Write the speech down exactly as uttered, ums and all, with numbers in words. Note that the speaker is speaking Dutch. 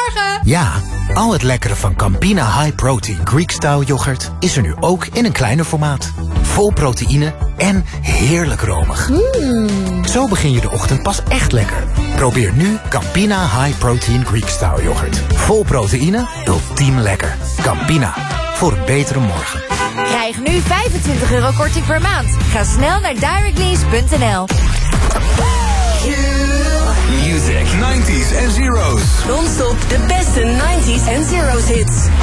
Goedemorgen. Ja, al het lekkere van Campina High Protein Greek Style yoghurt is er nu ook in een kleiner formaat. Vol proteïne en heerlijk romig. Mm. Zo begin je de ochtend pas echt lekker. Probeer nu Campina High Protein Greek Style yoghurt. Vol proteïne, ultiem lekker. Campina, voor een betere morgen. Krijg nu vijfentwintig euro korting per maand. Ga snel naar directlease punt n l. Music, nineties en zeros. Non-stop de beste nineties en zeros hits.